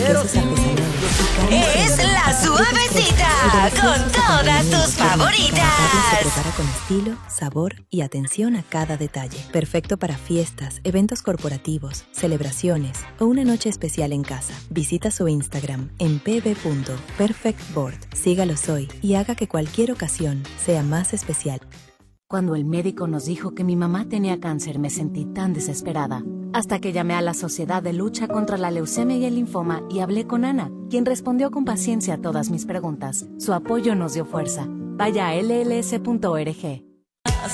Cervezas artesanales y carnes Es frescas. la suavecita con todas tus Se favoritas. prepara con estilo, sabor y atención a cada detalle. Perfecto para fiestas, eventos corporativos, celebraciones o una noche especial en casa. Visita su Instagram en pb.perfectboard. Sígalos hoy y haga que cualquier ocasión sea más especial. Cuando el médico nos dijo que mi mamá tenía cáncer, me sentí tan desesperada. Hasta que llamé a la Sociedad de Lucha contra la Leucemia y el Linfoma y hablé con Ana, quien respondió con paciencia a todas mis preguntas. Su apoyo nos dio fuerza. Vaya a lls.org.